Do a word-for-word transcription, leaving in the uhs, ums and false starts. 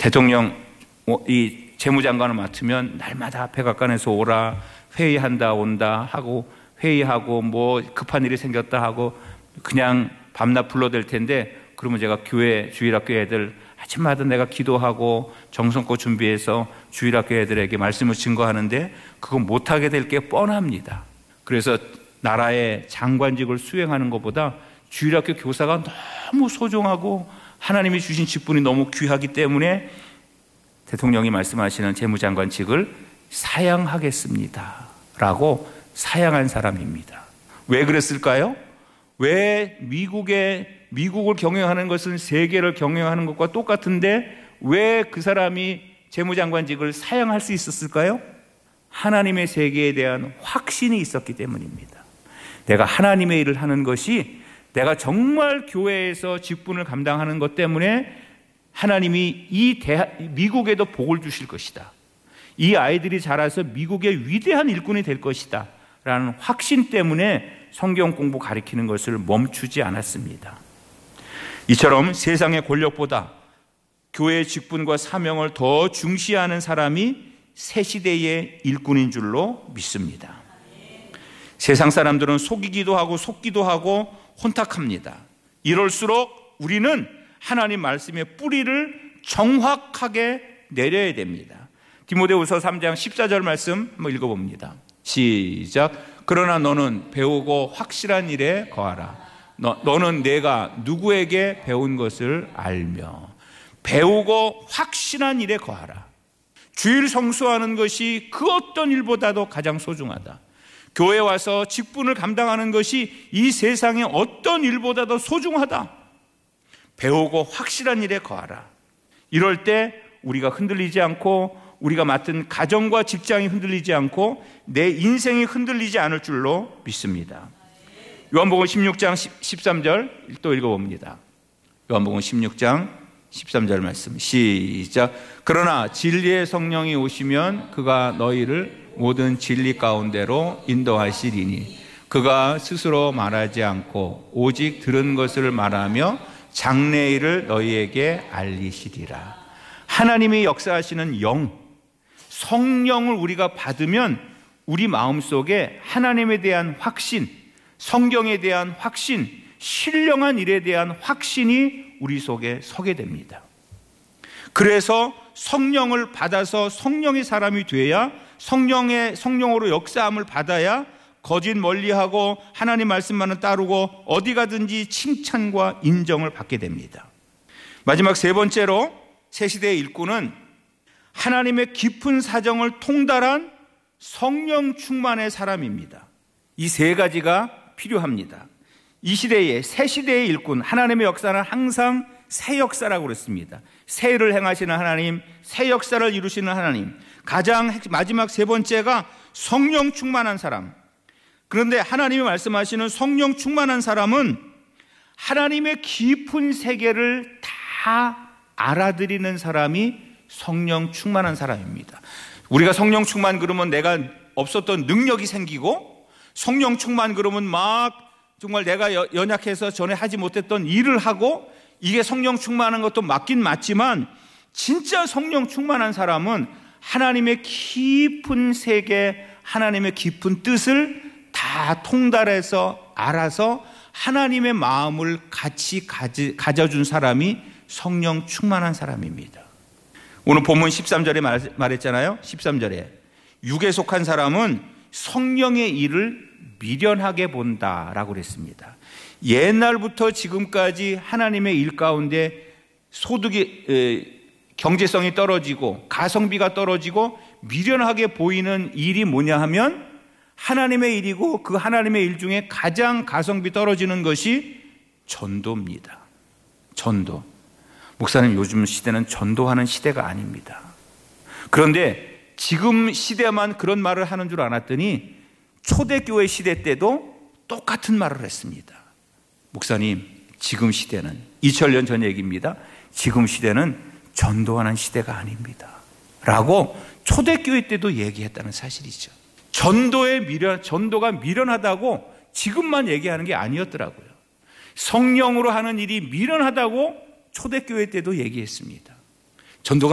대통령 이 재무장관을 맡으면 날마다 백악관에서 오라, 회의한다 온다 하고, 회의하고 뭐 급한 일이 생겼다 하고 그냥 밤낮 불러댈 텐데, 그러면 제가 교회 주일학교 애들 아침마다 내가 기도하고 정성껏 준비해서 주일학교 애들에게 말씀을 증거하는데 그건 못하게 될 게 뻔합니다. 그래서 나라의 장관직을 수행하는 것보다 주일학교 교사가 너무 소중하고 하나님이 주신 직분이 너무 귀하기 때문에 대통령이 말씀하시는 재무장관직을 사양하겠습니다 라고 사양한 사람입니다. 왜 그랬을까요? 왜 미국의 미국을 경영하는 것은 세계를 경영하는 것과 똑같은데 왜 그 사람이 재무장관직을 사양할 수 있었을까요? 하나님의 세계에 대한 확신이 있었기 때문입니다. 내가 하나님의 일을 하는 것이 내가 정말 교회에서 직분을 감당하는 것 때문에 하나님이 이 대하, 미국에도 복을 주실 것이다. 이 아이들이 자라서 미국의 위대한 일꾼이 될 것이다 라는 확신 때문에 성경 공부 가르치는 것을 멈추지 않았습니다. 이처럼 세상의 권력보다 교회의 직분과 사명을 더 중시하는 사람이 새 시대의 일꾼인 줄로 믿습니다. 세상 사람들은 속이기도 하고 속기도 하고 혼탁합니다. 이럴수록 우리는 하나님 말씀의 뿌리를 정확하게 내려야 됩니다. 디모데후서 삼 장 십사 절 말씀 한번 읽어봅니다. 시작. 그러나 너는 배우고 확실한 일에 거하라. 너, 너는 내가 누구에게 배운 것을 알며 배우고 확실한 일에 거하라. 주일 성수하는 것이 그 어떤 일보다도 가장 소중하다. 교회 와서 직분을 감당하는 것이 이 세상의 어떤 일보다도 소중하다. 배우고 확실한 일에 거하라. 이럴 때 우리가 흔들리지 않고 우리가 맡은 가정과 직장이 흔들리지 않고 내 인생이 흔들리지 않을 줄로 믿습니다. 요한복음 십육 장 십삼 절 또 읽어봅니다. 요한복음 십육 장 십삼 절 말씀 시작. 그러나 진리의 성령이 오시면 그가 너희를 모든 진리 가운데로 인도하시리니 그가 스스로 말하지 않고 오직 들은 것을 말하며 장래일을 너희에게 알리시리라. 하나님이 역사하시는 영, 성령을 우리가 받으면 우리 마음속에 하나님에 대한 확신, 성경에 대한 확신, 신령한 일에 대한 확신이 우리 속에 서게 됩니다. 그래서 성령을 받아서 성령의 사람이 돼야, 성령의 성령으로 역사함을 받아야 거짓 멀리하고 하나님 말씀만은 따르고 어디 가든지 칭찬과 인정을 받게 됩니다. 마지막 세 번째로 새 시대의 일꾼은 하나님의 깊은 사정을 통달한 성령 충만의 사람입니다. 이 세 가지가 필요합니다. 이 시대의 새 시대의 일꾼, 하나님의 역사는 항상 새 역사라고 그랬습니다. 새 일을 행하시는 하나님, 새 역사를 이루시는 하나님. 가장 마지막 세 번째가 성령 충만한 사람. 그런데 하나님이 말씀하시는 성령 충만한 사람은 하나님의 깊은 세계를 다 알아들이는 사람이 성령 충만한 사람입니다. 우리가 성령 충만 그러면 내가 없었던 능력이 생기고, 성령 충만 그러면 막 정말 내가 연약해서 전에 하지 못했던 일을 하고, 이게 성령 충만한 것도 맞긴 맞지만 진짜 성령 충만한 사람은 하나님의 깊은 세계, 하나님의 깊은 뜻을 다 통달해서 알아서 하나님의 마음을 같이 가지, 가져준 사람이 성령 충만한 사람입니다. 오늘 본문 십삼 절에 말, 말했잖아요. 십삼 절에 육에 속한 사람은 성령의 일을 미련하게 본다라고 그랬습니다. 옛날부터 지금까지 하나님의 일 가운데 소득이 에, 경제성이 떨어지고 가성비가 떨어지고 미련하게 보이는 일이 뭐냐 하면 하나님의 일이고, 그 하나님의 일 중에 가장 가성비 떨어지는 것이 전도입니다. 전도. 목사님, 요즘 시대는 전도하는 시대가 아닙니다. 그런데 지금 시대만 그런 말을 하는 줄 알았더니 초대교회 시대 때도 똑같은 말을 했습니다. 목사님, 지금 시대는, 이천 년 전 얘기입니다. 지금 시대는 전도하는 시대가 아닙니다 라고 초대교회 때도 얘기했다는 사실이죠. 전도의 미련, 전도가 미련하다고 지금만 얘기하는 게 아니었더라고요. 성령으로 하는 일이 미련하다고 초대교회 때도 얘기했습니다. 전도가